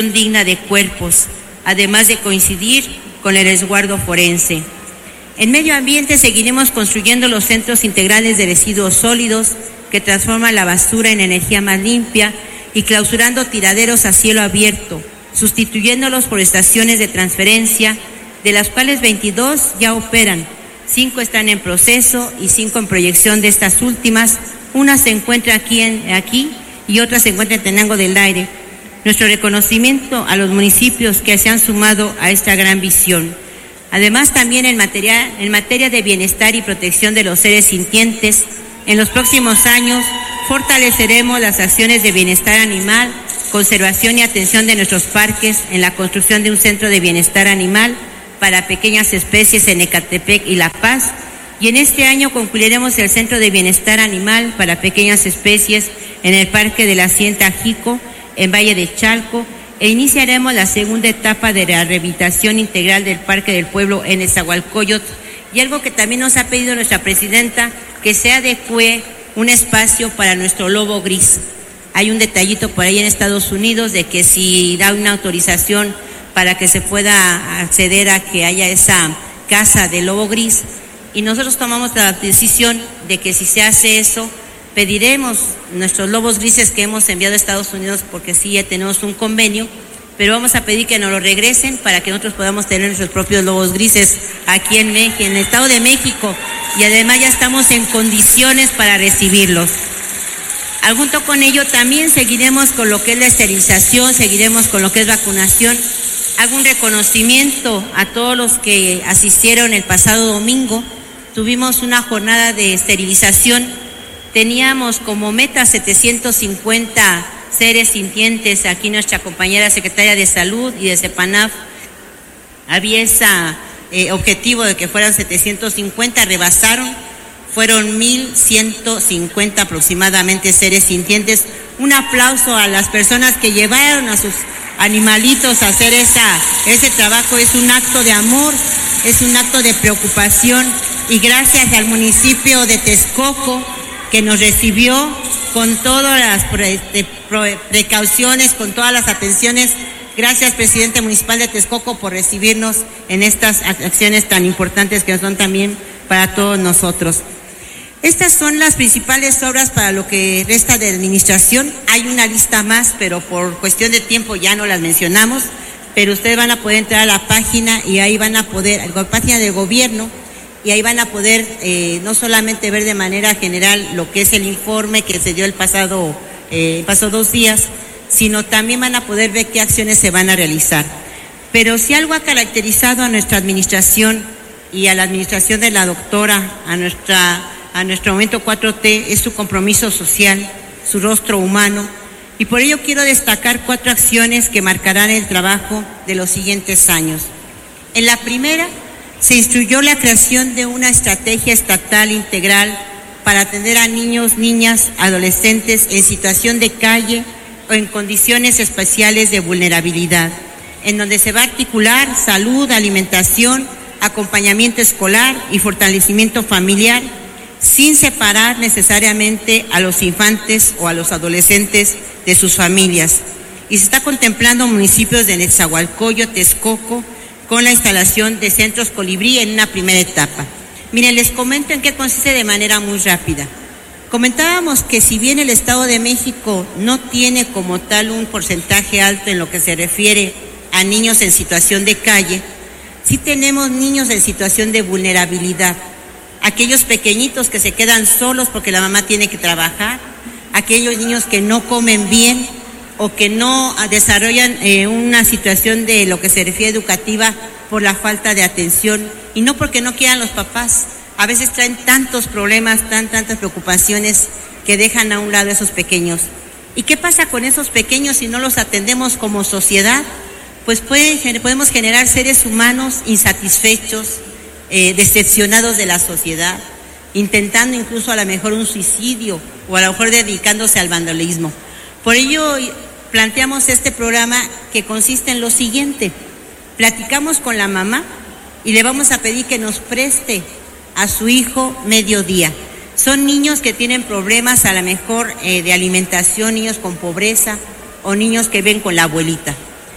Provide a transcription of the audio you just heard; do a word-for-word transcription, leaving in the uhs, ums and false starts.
digna de cuerpos, además de coincidir con el resguardo forense. En medio ambiente seguiremos construyendo los centros integrales de residuos sólidos que transforman la basura en energía más limpia y clausurando tiraderos a cielo abierto, sustituyéndolos por estaciones de transferencia, de las cuales veintidós ya operan, cinco están en proceso y cinco en proyección de estas últimas. Una se encuentra aquí, en, aquí y otra se encuentra en Tenango del Aire. Nuestro reconocimiento a los municipios que se han sumado a esta gran visión. Además, también en materia, en materia de bienestar y protección de los seres sintientes, en los próximos años fortaleceremos las acciones de bienestar animal, conservación y atención de nuestros parques en la construcción de un centro de bienestar animal para pequeñas especies en Ecatepec y La Paz, y en este año concluiremos el Centro de Bienestar Animal para Pequeñas Especies en el Parque de la Hacienda Jico, en Valle de Chalco, e iniciaremos la segunda etapa de la rehabilitación integral del Parque del Pueblo en Nezahualcóyotl, y algo que también nos ha pedido nuestra presidenta, que se adecue un espacio para nuestro lobo gris. Hay un detallito por ahí en Estados Unidos de que si da una autorización para que se pueda acceder a que haya esa casa de lobo gris, y nosotros tomamos la decisión de que si se hace eso, pediremos nuestros lobos grises que hemos enviado a Estados Unidos, porque sí ya tenemos un convenio, pero vamos a pedir que nos lo regresen para que nosotros podamos tener nuestros propios lobos grises aquí en México, en el Estado de México, y además ya estamos en condiciones para recibirlos. Junto con ello también seguiremos con lo que es la esterilización, seguiremos con lo que es vacunación. Hago un reconocimiento a todos los que asistieron el pasado domingo. Tuvimos una jornada de esterilización. Teníamos como meta setecientos cincuenta seres sintientes. Aquí nuestra compañera secretaria de Salud y de CEPANAF había ese eh, objetivo de que fueran setecientos cincuenta, rebasaron, fueron mil ciento cincuenta aproximadamente seres sintientes. Un aplauso a las personas que llevaron a sus animalitos a hacer esa, ese trabajo. Es un acto de amor, es un acto de preocupación, y gracias al municipio de Texcoco que nos recibió con todas las pre, de, pre, precauciones, con todas las atenciones. Gracias, presidente municipal de Texcoco, por recibirnos en estas acciones tan importantes que son también para todos nosotros. Estas son las principales obras para lo que resta de administración. Hay una lista más, pero por cuestión de tiempo ya no las mencionamos, pero ustedes van a poder entrar a la página y ahí van a poder, a la página del gobierno, y ahí van a poder eh, no solamente ver de manera general lo que es el informe que se dio el pasado, eh, pasó dos días, sino también van a poder ver qué acciones se van a realizar. Pero si algo ha caracterizado a nuestra administración y a la administración de la doctora, a nuestra a nuestro Movimiento cuatro T, es su compromiso social, su rostro humano, y por ello quiero destacar cuatro acciones que marcarán el trabajo de los siguientes años. En la primera, se instruyó la creación de una estrategia estatal integral para atender a niños, niñas, adolescentes en situación de calle o en condiciones especiales de vulnerabilidad, en donde se va a articular salud, alimentación, acompañamiento escolar y fortalecimiento familiar, sin separar necesariamente a los infantes o a los adolescentes de sus familias. Y se está contemplando municipios de Nezahualcóyotl, Texcoco, con la instalación de centros colibrí en una primera etapa. Miren, les comento en qué consiste de manera muy rápida. Comentábamos que si bien el Estado de México no tiene como tal un porcentaje alto en lo que se refiere a niños en situación de calle, sí tenemos niños en situación de vulnerabilidad. Aquellos pequeñitos que se quedan solos porque la mamá tiene que trabajar, aquellos niños que no comen bien o que no desarrollan eh, una situación de lo que se refiere educativa por la falta de atención, y no porque no quieran los papás. A veces traen tantos problemas, tan, tantas preocupaciones que dejan a un lado a esos pequeños. ¿Y qué pasa con esos pequeños si no los atendemos como sociedad? Pues puede, podemos generar seres humanos insatisfechos, Eh, decepcionados de la sociedad, intentando incluso a lo mejor un suicidio o a lo mejor dedicándose al vandalismo. Por ello planteamos este programa que consiste en lo siguiente: platicamos con la mamá y le vamos a pedir que nos preste a su hijo mediodía. Son niños que tienen problemas a lo mejor eh, de alimentación, niños con pobreza o niños que ven con la abuelita.